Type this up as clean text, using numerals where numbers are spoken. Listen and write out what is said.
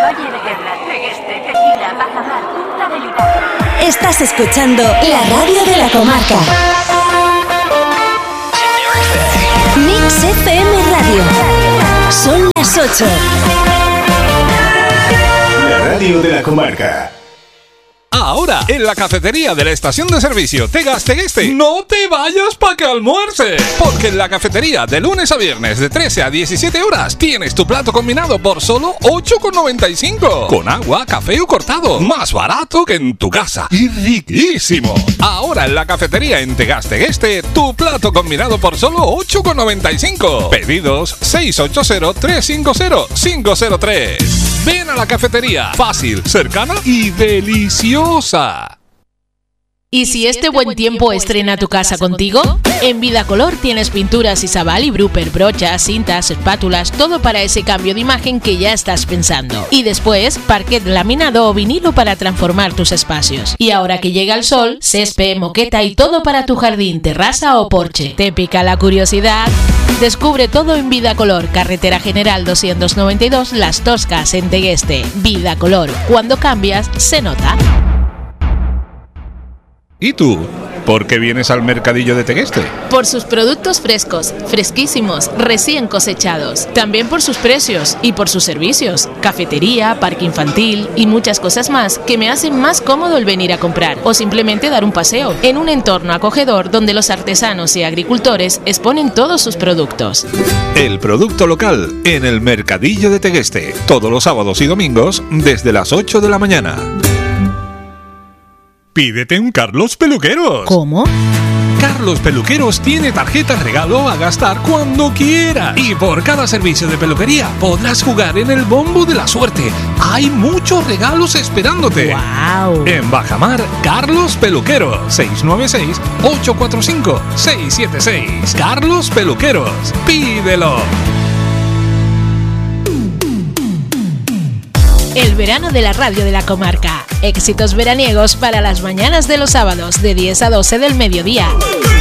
Valle de Guerra, Tegueste, Tequila, Bajamar, Punta del Hidalgo. Estás escuchando la radio de la comarca. Mix FM Radio. Son las 8. La radio de la comarca. Ahora, en la cafetería de la estación de servicio Tegueste, no te vayas pa' que almuerces. Porque en la cafetería de lunes a viernes de 13 a 17 horas tienes tu plato combinado por solo 8,95. Con agua, café o cortado. Más barato que en tu casa. Y riquísimo. Ahora en la cafetería en Tegueste, tu plato combinado por solo 8,95. Pedidos 680-350-503. Ven a la cafetería. Fácil, cercana y deliciosa. ¿Y si este buen tiempo estrena tu casa contigo? En Vidacolor tienes pinturas Isabal y Brupper, brochas, cintas, espátulas, todo para ese cambio de imagen que ya estás pensando. Y después, parquet laminado o vinilo para transformar tus espacios. Y ahora que llega el sol, césped, moqueta y todo para tu jardín, terraza o porche. ¿Te pica la curiosidad? Descubre todo en Vidacolor, Carretera General 292, Las Toscas, en Tegueste. Vidacolor, cuando cambias, se nota. ¿Y tú? ¿Por qué vienes al mercadillo de Tegueste? Por sus productos frescos, fresquísimos, recién cosechados. También por sus precios y por sus servicios. Cafetería, parque infantil y muchas cosas más que me hacen más cómodo el venir a comprar o simplemente dar un paseo en un entorno acogedor donde los artesanos y agricultores exponen todos sus productos. El producto local en el mercadillo de Tegueste. Todos los sábados y domingos desde las 8 de la mañana. Pídete un Carlos Peluqueros. ¿Cómo? Carlos Peluqueros tiene tarjetas regalo a gastar cuando quiera. Y por cada servicio de peluquería podrás jugar en el bombo de la suerte. Hay muchos regalos esperándote. ¡Wow! En Bajamar, Carlos Peluqueros. 696-845-676. Carlos Peluqueros. Pídelo. El verano de la radio de la comarca. Éxitos veraniegos para las mañanas de los sábados de 10 a 12 del mediodía.